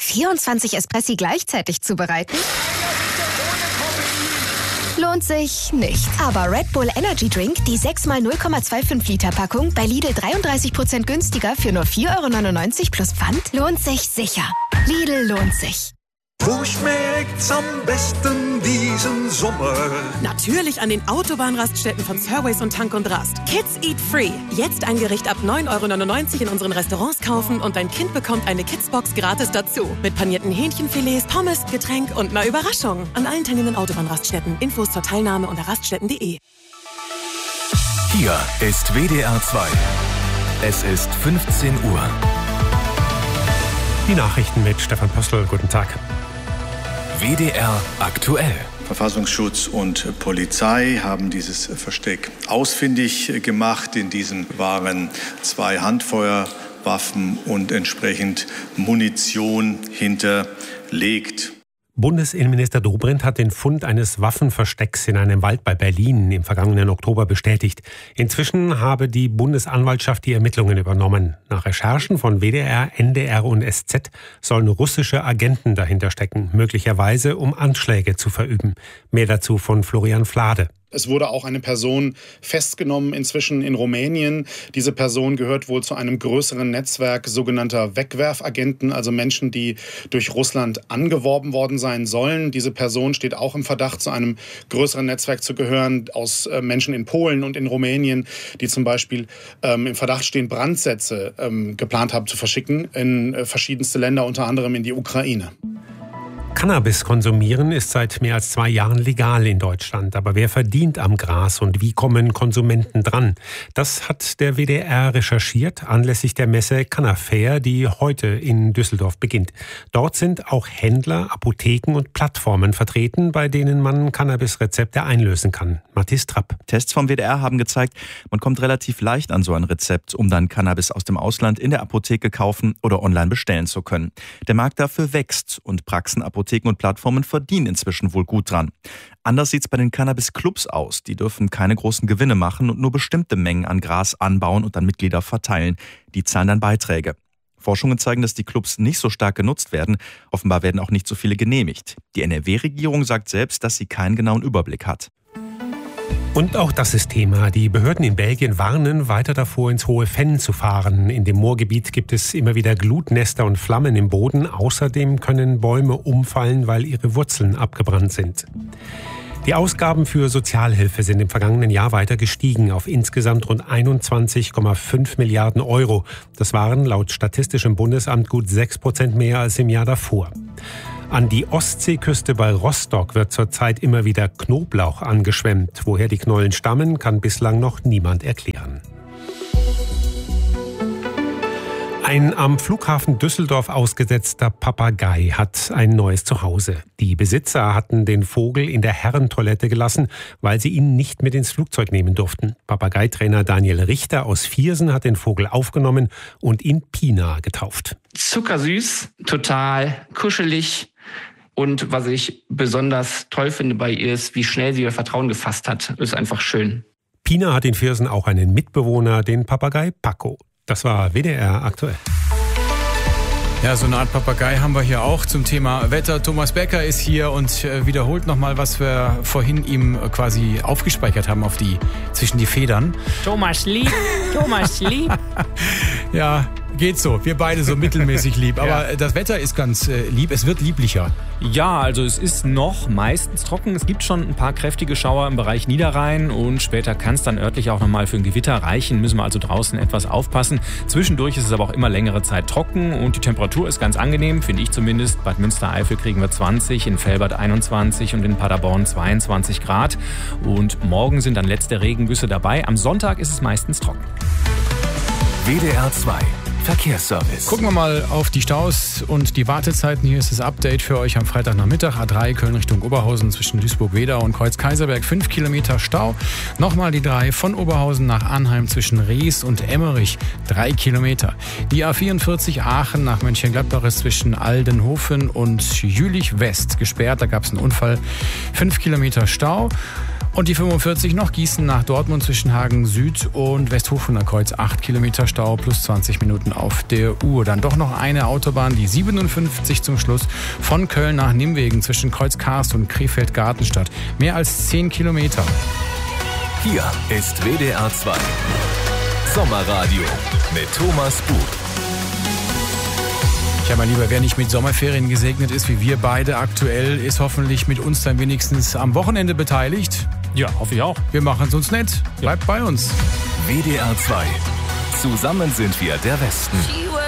24 Espressi gleichzeitig zubereiten? Lohnt sich nicht. Aber Red Bull Energy Drink, die 6x 0,25 Liter Packung, bei Lidl 33% günstiger für nur 4,99 € plus Pfand, lohnt sich sicher. Lidl lohnt sich. Wo schmeckt's am besten diesen Sommer? Natürlich an den Autobahnraststätten von Surways und Tank und Rast. Kids Eat Free. Jetzt ein Gericht ab 9,99 € in unseren Restaurants kaufen und dein Kind bekommt eine Kidsbox gratis dazu. Mit panierten Hähnchenfilets, Pommes, Getränk und einer Überraschung. An allen teilnehmenden Autobahnraststätten. Infos zur Teilnahme unter raststätten.de. Hier ist WDR 2. Es ist 15 Uhr. Die Nachrichten mit Stefan Pöstl. Guten Tag. WDR aktuell. Verfassungsschutz und Polizei haben dieses Versteck ausfindig gemacht. In diesem waren 2 Handfeuerwaffen und entsprechend Munition hinterlegt. Bundesinnenminister Dobrindt hat den Fund eines Waffenverstecks in einem Wald bei Berlin im vergangenen Oktober bestätigt. Inzwischen habe die Bundesanwaltschaft die Ermittlungen übernommen. Nach Recherchen von WDR, NDR und SZ sollen russische Agenten dahinter stecken, möglicherweise um Anschläge zu verüben. Mehr dazu von Florian Flade. Es wurde auch eine Person festgenommen inzwischen in Rumänien. Diese Person gehört wohl zu einem größeren Netzwerk sogenannter Wegwerfagenten, also Menschen, die durch Russland angeworben worden sein sollen. Diese Person steht auch im Verdacht, zu einem größeren Netzwerk zu gehören aus Menschen in Polen und in Rumänien, die zum Beispiel im Verdacht stehen, Brandsätze geplant haben zu verschicken in verschiedenste Länder, unter anderem in die Ukraine. Cannabis konsumieren ist seit mehr als 2 Jahren legal in Deutschland. Aber wer verdient am Gras und wie kommen Konsumenten dran? Das hat der WDR recherchiert anlässlich der Messe Cannafair, die heute in Düsseldorf beginnt. Dort sind auch Händler, Apotheken und Plattformen vertreten, bei denen man Cannabis-Rezepte einlösen kann. Matthias Trapp. Tests vom WDR haben gezeigt, man kommt relativ leicht an so ein Rezept, um dann Cannabis aus dem Ausland in der Apotheke kaufen oder online bestellen zu können. Der Markt dafür wächst und Praxen, Apotheken und Plattformen verdienen inzwischen wohl gut dran. Anders sieht es bei den Cannabis-Clubs aus. Die dürfen keine großen Gewinne machen und nur bestimmte Mengen an Gras anbauen und an Mitglieder verteilen. Die zahlen dann Beiträge. Forschungen zeigen, dass die Clubs nicht so stark genutzt werden. Offenbar werden auch nicht so viele genehmigt. Die NRW-Regierung sagt selbst, dass sie keinen genauen Überblick hat. Und auch das ist Thema. Die Behörden in Belgien warnen, weiter davor ins Hohe Venn zu fahren. In dem Moorgebiet gibt es immer wieder Glutnester und Flammen im Boden. Außerdem können Bäume umfallen, weil ihre Wurzeln abgebrannt sind. Die Ausgaben für Sozialhilfe sind im vergangenen Jahr weiter gestiegen auf insgesamt rund 21,5 Milliarden Euro. Das waren laut Statistischem Bundesamt gut 6% mehr als im Jahr davor. An die Ostseeküste bei Rostock wird zurzeit immer wieder Knoblauch angeschwemmt. Woher die Knollen stammen, kann bislang noch niemand erklären. Ein am Flughafen Düsseldorf ausgesetzter Papagei hat ein neues Zuhause. Die Besitzer hatten den Vogel in der Herrentoilette gelassen, weil sie ihn nicht mit ins Flugzeug nehmen durften. Papageitrainer Daniel Richter aus Viersen hat den Vogel aufgenommen und ihn Pina getauft. Zuckersüß, total kuschelig. Und was ich besonders toll finde bei ihr ist, wie schnell sie ihr Vertrauen gefasst hat. Ist einfach schön. Pina hat in Viersen auch einen Mitbewohner, den Papagei Paco. Das war WDR aktuell. Ja, so eine Art Papagei haben wir hier auch zum Thema Wetter. Thomas Becker ist hier und wiederholt nochmal, was wir vorhin ihm quasi aufgespeichert haben zwischen die Federn. Thomas lieb. Ja, geht so. Wir beide so mittelmäßig lieb. Aber das Wetter ist ganz lieb. Es wird lieblicher. Ja, also es ist noch meistens trocken. Es gibt schon ein paar kräftige Schauer im Bereich Niederrhein und später kann es dann örtlich auch nochmal für ein Gewitter reichen. Müssen wir also draußen etwas aufpassen. Zwischendurch ist es aber auch immer längere Zeit trocken und die Temperatur ist ganz angenehm, finde ich zumindest. Bad Münstereifel kriegen wir 20, in Velbert 21 und in Paderborn 22 Grad. Und morgen sind dann letzte Regengüsse dabei. Am Sonntag ist es meistens trocken. WDR 2 Verkehrsservice. Gucken wir mal auf die Staus und die Wartezeiten. Hier ist das Update für euch am Freitagnachmittag. A3 Köln Richtung Oberhausen zwischen Duisburg-Wedau und Kreuz-Kaiserberg 5 Kilometer Stau. Nochmal die 3 von Oberhausen nach Arnheim zwischen Rees und Emmerich 3 Kilometer. Die A44 Aachen nach Mönchengladbach ist zwischen Aldenhofen und Jülich West gesperrt. Da gab es einen Unfall. 5 Kilometer Stau. Und die 45 noch Gießen nach Dortmund zwischen Hagen Süd und Westhofener Kreuz 8 Kilometer Stau plus 20 Minuten Minuten auf der Uhr. Dann doch noch eine Autobahn, die 57 zum Schluss von Köln nach Nimwegen zwischen Kreuzkarst und Krefeld-Gartenstadt. Mehr als 10 Kilometer. Hier ist WDR 2 Sommerradio mit Thomas Buch. Ja, mein Lieber, wer nicht mit Sommerferien gesegnet ist, wie wir beide aktuell, ist hoffentlich mit uns dann wenigstens am Wochenende beteiligt. Ja, hoffe ich auch. Wir machen es uns nett. Bleibt bei uns. WDR 2. Zusammen sind wir der Westen.